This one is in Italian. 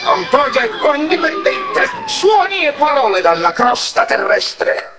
Un progetto indipendente, suoni e parole dalla crosta terrestre.